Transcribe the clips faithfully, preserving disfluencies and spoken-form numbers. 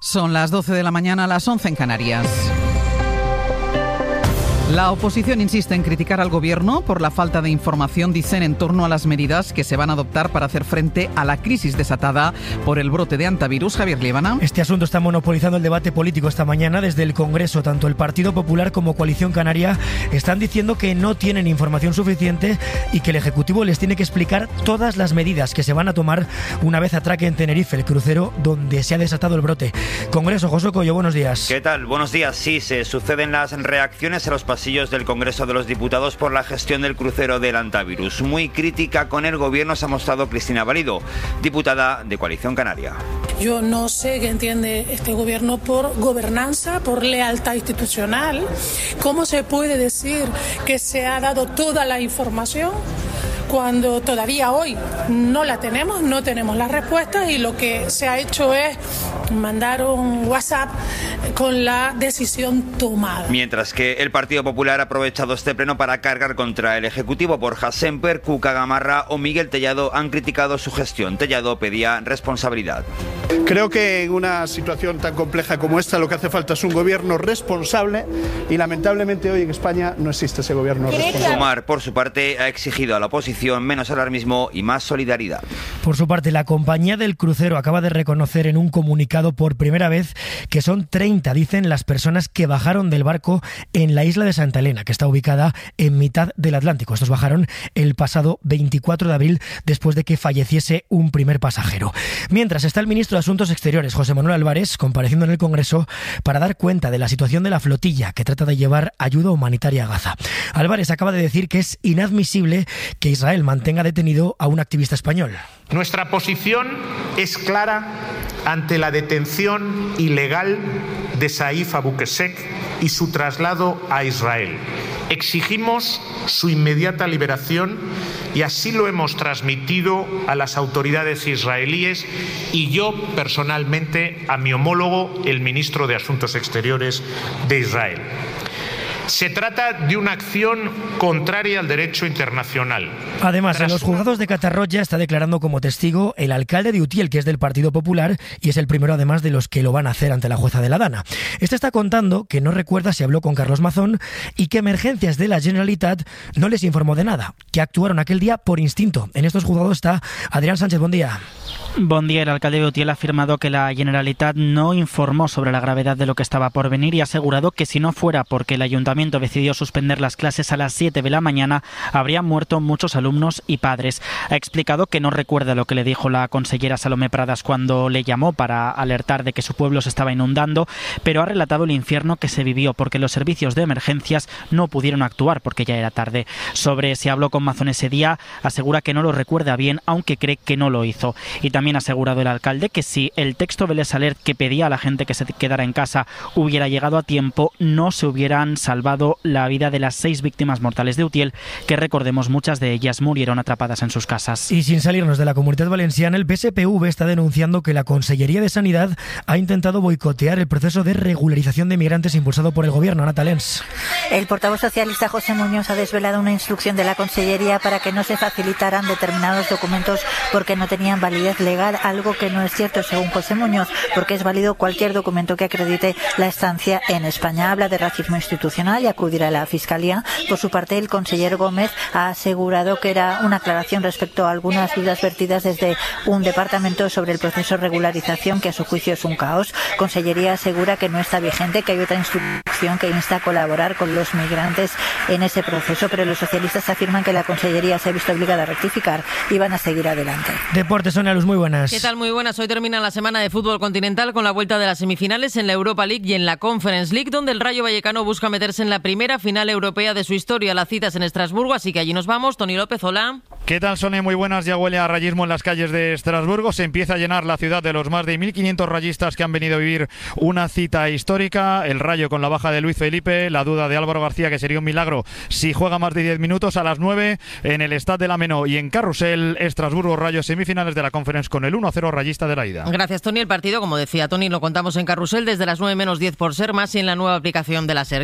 Son las doce de la mañana, las once en Canarias. La oposición insiste en criticar al Gobierno por la falta de información, dicen, en torno a las medidas que se van a adoptar para hacer frente a la crisis desatada por el brote de hantavirus. Javier Liébana. Este asunto está monopolizando el debate político esta mañana. Desde el Congreso, tanto el Partido Popular como Coalición Canaria están diciendo que no tienen información suficiente y que el Ejecutivo les tiene que explicar todas las medidas que se van a tomar una vez atraque en Tenerife, el crucero donde se ha desatado el brote. Congreso, José Coello, buenos días. ¿Qué tal? Buenos días. Sí, se suceden las reacciones a los pasillos del Congreso de los Diputados por la gestión del crucero del hantavirus. Muy crítica con el Gobierno se ha mostrado Cristina Valido, diputada de Coalición Canaria. Yo no sé qué entiende este Gobierno por gobernanza, por lealtad institucional. ¿Cómo se puede decir que se ha dado toda la información cuando todavía hoy no la tenemos, no tenemos las respuestas y lo que se ha hecho es mandar un WhatsApp con la decisión tomada? Mientras que el Partido Popular ha aprovechado este pleno para cargar contra el Ejecutivo. Borja Semper, Cuca Gamarra o Miguel Tellado han criticado su gestión. Tellado pedía responsabilidad. Creo que en una situación tan compleja como esta lo que hace falta es un gobierno responsable y lamentablemente hoy en España no existe ese gobierno responsable. Sumar, por su parte, ha exigido a la oposición menos alarmismo y más solidaridad. Por su parte, la compañía del crucero acaba de reconocer en un comunicado por primera vez que son treinta, dicen, las personas que bajaron del barco en la isla de Santa Elena, que está ubicada en mitad del Atlántico. Estos bajaron el pasado veinticuatro de abril después de que falleciese un primer pasajero. Mientras está el ministro de Asuntos Exteriores, José Manuel Álvarez, compareciendo en el Congreso para dar cuenta de la situación de la flotilla que trata de llevar ayuda humanitaria a Gaza. Álvarez acaba de decir que es inadmisible que Israel mantenga detenido a un activista español. Nuestra posición es clara ante la detención ilegal de Saif Abu-Qasek y su traslado a Israel. Exigimos su inmediata liberación y así lo hemos transmitido a las autoridades israelíes y yo personalmente a mi homólogo, el ministro de Asuntos Exteriores de Israel. Se trata de una acción contraria al derecho internacional. Además, en los juzgados de Catarroja está declarando como testigo el alcalde de Utiel, que es del Partido Popular y es el primero además de los que lo van a hacer ante la jueza de la Dana. Este está contando que no recuerda si habló con Carlos Mazón y que Emergencias de la Generalitat no les informó de nada, que actuaron aquel día por instinto. En estos juzgados está Adrián Sánchez. Buen día. Buen día. El alcalde de Utiel ha afirmado que la Generalitat no informó sobre la gravedad de lo que estaba por venir y ha asegurado que si no fuera porque el ayuntamiento decidió suspender las clases a las siete de la mañana, habrían muerto muchos alumnos y padres. Ha explicado que no recuerda lo que le dijo la consellera Salomé Pradas cuando le llamó para alertar de que su pueblo se estaba inundando, pero ha relatado el infierno que se vivió porque los servicios de emergencias no pudieron actuar porque ya era tarde. Sobre si habló con Mazón ese día, asegura que no lo recuerda bien, aunque cree que no lo hizo. Y también ha asegurado el alcalde que si el texto Vélez Alert que pedía a la gente que se quedara en casa hubiera llegado a tiempo, no se hubieran salvado la vida de las seis víctimas mortales de Utiel, que recordemos muchas de ellas murieron atrapadas en sus casas. Y sin salirnos de la Comunitat Valenciana, el P S P V está denunciando que la Consellería de Sanidad ha intentado boicotear el proceso de regularización de migrantes impulsado por el gobierno. Ana Talens. El portavoz socialista José Muñoz ha desvelado una instrucción de la Consellería para que no se facilitaran determinados documentos porque no tenían validez legal, algo que no es cierto según José Muñoz, porque es válido cualquier documento que acredite la estancia en España. Habla de racismo institucional y acudirá a la Fiscalía. Por su parte, el conseller Gómez ha asegurado que era una aclaración respecto a algunas dudas vertidas desde un departamento sobre el proceso de regularización, que a su juicio es un caos. Consellería asegura que no está vigente, que hay otra instrucción que insta a colaborar con los migrantes en ese proceso, pero los socialistas afirman que la Consellería se ha visto obligada a rectificar y van a seguir adelante. Deportes, Sonia Luz, muy buenas. ¿Qué tal? Muy buenas. Hoy termina la semana de fútbol continental con la vuelta de las semifinales en la Europa League y en la Conference League, donde el Rayo Vallecano busca meterse en la primera final europea de su historia. La cita es en Estrasburgo, así que allí nos vamos. Tony López, hola. ¿Qué tal, Sonia? Muy buenas. Ya huele a rayismo en las calles de Estrasburgo. Se empieza a llenar la ciudad de los más de mil quinientos rayistas que han venido a vivir una cita histórica. El Rayo con la baja de Luis Felipe, la duda de Álvaro García, que sería un milagro si juega más de diez minutos. A las nueve en el Stade de la Menó y en Carrusel, Estrasburgo Rayo, semifinales de la Conference con el uno a cero rayista de la ida. Gracias, Tony. El partido, como decía Tony, lo contamos en Carrusel desde las nueve menos diez por Ser Más y en la nueva aplicación de la Ser. Ya está completado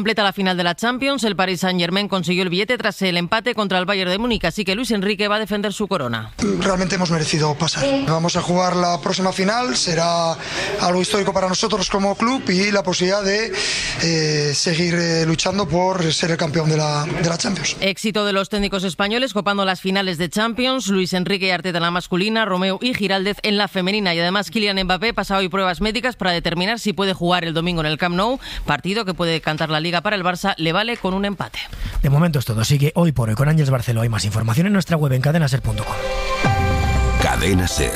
completa la final de la Champions. El Paris Saint-Germain consiguió el billete tras el empate contra el Bayern de Múnich, así que Luis Enrique va a defender su corona. Realmente hemos merecido pasar. Vamos a jugar la próxima final, será algo histórico para nosotros como club y la posibilidad de eh, seguir eh, luchando por ser el campeón de la, de la Champions. Éxito de los técnicos españoles copando las finales de Champions. Luis Enrique y Arteta en la masculina, Romeu y Giraldez en la femenina, y además Kylian Mbappé pasa hoy pruebas médicas para determinar si puede jugar el domingo en el Camp Nou, partido que puede cantar la Liga para el Barça, le vale con un empate. De momento es todo, sigue Hoy por Hoy con Ángeles Barceló. Hay más información en nuestra web en cadena ser punto com. Cadena Ser.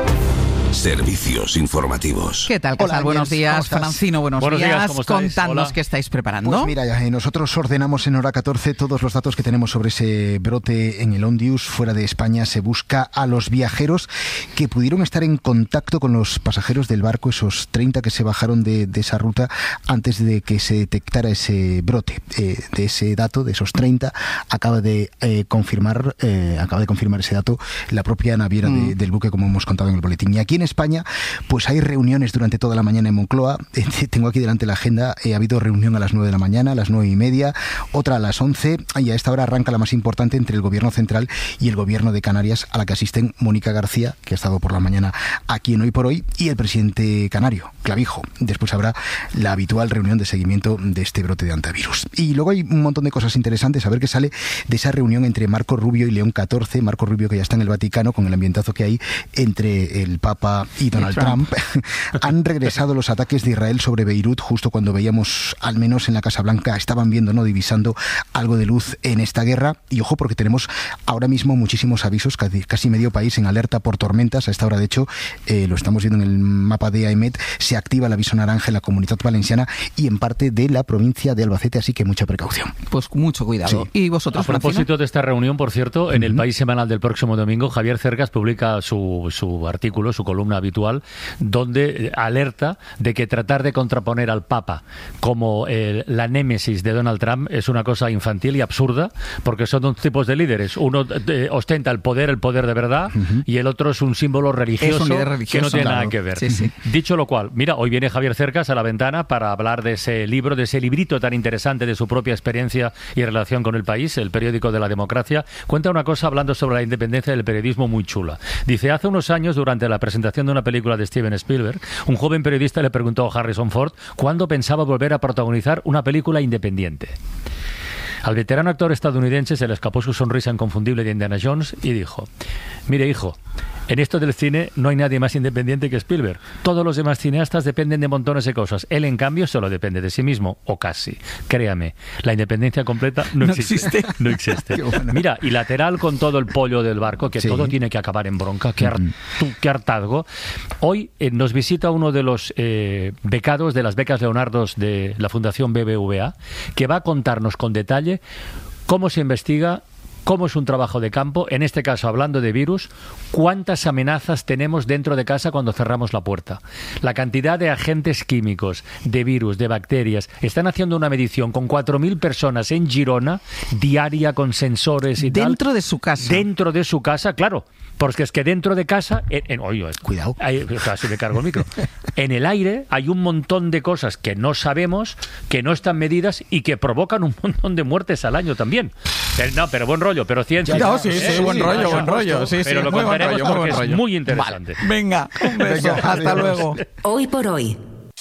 Servicios informativos. ¿Qué tal, Casal? Hola, buenos días. Francino, buenos, buenos días. días. ¿Cómo estáis? Contadnos Hola. qué estáis preparando. Pues mira, eh, nosotros ordenamos en hora catorce todos los datos que tenemos sobre ese brote en el Ondius. Fuera de España se busca a los viajeros que pudieron estar en contacto con los pasajeros del barco, esos treinta que se bajaron de, de esa ruta antes de que se detectara ese brote. Eh, de ese dato, de esos treinta, acaba de eh, confirmar eh, acaba de confirmar ese dato la propia naviera mm. de, del buque, como hemos contado en el boletín. Y aquí en España pues hay reuniones durante toda la mañana en Moncloa. Eh, tengo aquí delante la agenda. Eh, ha habido reunión a las nueve de la mañana, a las nueve y media, otra a las once, y a esta hora arranca la más importante entre el Gobierno Central y el Gobierno de Canarias, a la que asisten Mónica García, que ha estado por la mañana aquí en Hoy por Hoy, y el presidente canario, Clavijo. Después habrá la habitual reunión de seguimiento de este brote de antivirus. Y luego hay un montón de cosas interesantes, a ver qué sale de esa reunión entre Marco Rubio y León catorce. Marco Rubio, que ya está en el Vaticano, con el ambientazo que hay entre el Papa y Donald Trump. Trump. Han regresado los ataques de Israel sobre Beirut justo cuando veíamos, al menos en la Casa Blanca, estaban viendo, no divisando algo de luz en esta guerra. Y ojo, porque tenemos ahora mismo muchísimos avisos, casi, casi medio país en alerta por tormentas. A esta hora, de hecho, eh, lo estamos viendo en el mapa de AEMET, se activa el aviso naranja en la Comunidad Valenciana y en parte de la provincia de Albacete, así que mucha precaución. Pues mucho cuidado. Sí. ¿Y vosotros, A propósito Francino? de esta reunión, por cierto, en uh-huh. el País Semanal del próximo domingo, Javier Cercas publica su, su artículo, su columna habitual, donde alerta de que tratar de contraponer al Papa como eh, la némesis de Donald Trump es una cosa infantil y absurda, porque son dos tipos de líderes. Uno eh, ostenta el poder, el poder de verdad, uh-huh. y el otro es un símbolo religioso, es un religioso que no tiene claro. nada que ver. Sí, sí. Dicho lo cual, mira, hoy viene Javier Cercas a la ventana para hablar de ese libro, de ese librito tan interesante de su propia experiencia y relación con el país, el periódico de la democracia. Cuenta una cosa hablando sobre la independencia del periodismo muy chula. Dice, hace unos años, durante la presentación de una película de Steven Spielberg, un joven periodista le preguntó a Harrison Ford cuándo pensaba volver a protagonizar una película independiente. Al veterano actor estadounidense se le escapó su sonrisa inconfundible de Indiana Jones y dijo, mire hijo, en esto del cine no hay nadie más independiente que Spielberg. Todos los demás cineastas dependen de montones de cosas. Él, en cambio, solo depende de sí mismo, o casi. Créame, la independencia completa no, no existe. existe. No existe. Mira, y lateral con todo el pollo del barco, que sí. todo tiene que acabar en bronca, qué, hart, qué hartazgo. Hoy eh, nos visita uno de los eh, becados de las becas Leonardos de la Fundación B B V A, que va a contarnos con detalle cómo se investiga, cómo es un trabajo de campo, en este caso hablando de virus, cuántas amenazas tenemos dentro de casa cuando cerramos la puerta. La cantidad de agentes químicos, de virus, de bacterias. Están haciendo una medición con cuatro mil personas en Girona, diaria, con sensores y dentro tal. Dentro de su casa. Dentro de su casa, claro. Porque es que dentro de casa, en, en, oye, cuidado, hay, casi me cargo el micro. En el aire hay un montón de cosas que no sabemos, que no están medidas y que provocan un montón de muertes al año también. Pero, no, pero buen rollo, pero ciencia. No, sí, sí, sí, buen sí, rollo, sí, buen rollo. Sí, pero sí, lo muy contaremos buen rollo, porque muy buen es rollo. muy interesante. Vale. Venga, un beso, Venga, hasta adiós. luego. Hoy por hoy.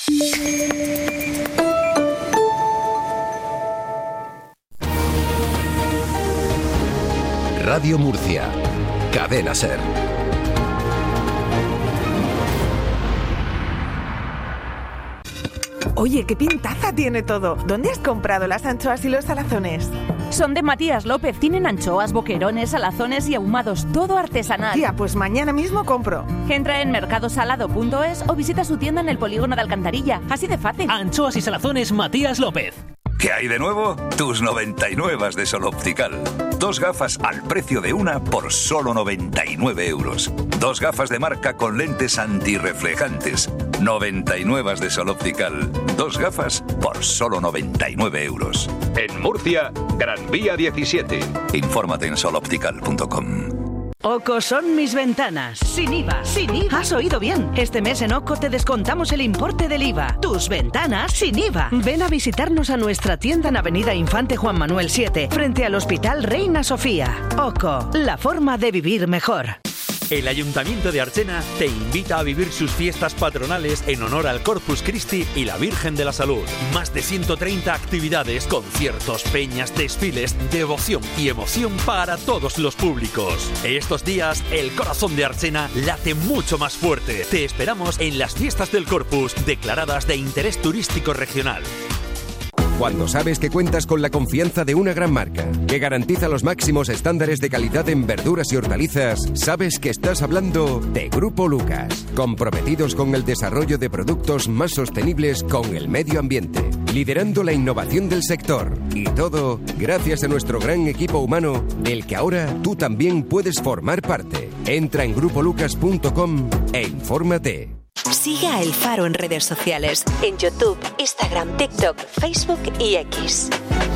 Radio Murcia. Cadena Ser. Oye, qué pintaza tiene todo. ¿Dónde has comprado las anchoas y los salazones? Son de Matías López. Tienen anchoas, boquerones, salazones y ahumados. Todo artesanal. Tía, pues mañana mismo compro. Entra en mercadosalado punto es o visita su tienda en el polígono de Alcantarilla. Así de fácil. Anchoas y salazones Matías López. ¿Qué hay de nuevo? Tus noventa y nueve de Sol Optical. Dos gafas al precio de una por solo noventa y nueve euros. Dos gafas de marca con lentes antirreflejantes. noventa y nueve de Sol Optical. Dos gafas por solo noventa y nueve euros. En Murcia, Gran Vía diecisiete. Infórmate en sol optical punto com. Oco son mis ventanas. Sin I V A. Sin I V A. Has oído bien. Este mes en Oco te descontamos el importe del I V A. Tus ventanas sin I V A. Ven a visitarnos a nuestra tienda en Avenida Infante Juan Manuel siete, frente al Hospital Reina Sofía. Oco, la forma de vivir mejor. El Ayuntamiento de Archena te invita a vivir sus fiestas patronales en honor al Corpus Christi y la Virgen de la Salud. Más de ciento treinta actividades, conciertos, peñas, desfiles, devoción y emoción para todos los públicos. Estos días, el corazón de Archena late mucho más fuerte. Te esperamos en las fiestas del Corpus, declaradas de interés turístico regional. Cuando sabes que cuentas con la confianza de una gran marca, que garantiza los máximos estándares de calidad en verduras y hortalizas, sabes que estás hablando de Grupo Lucas, comprometidos con el desarrollo de productos más sostenibles con el medio ambiente, liderando la innovación del sector. Y todo gracias a nuestro gran equipo humano, del que ahora tú también puedes formar parte. Entra en grupo lucas punto com e infórmate. Sigue a El Faro en redes sociales, en YouTube, Instagram, TikTok, Facebook y X.